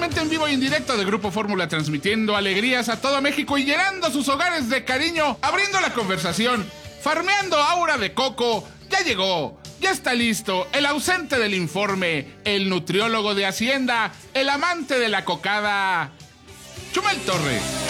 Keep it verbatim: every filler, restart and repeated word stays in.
completamente en vivo y en directo de Grupo Fórmula, transmitiendo alegrías a todo México y llenando sus hogares de cariño, abriendo la conversación, farmeando aura de coco. Ya llegó, ya está listo, el ausente del informe, el nutriólogo de Hacienda, el amante de la cocada, Chumel Torres.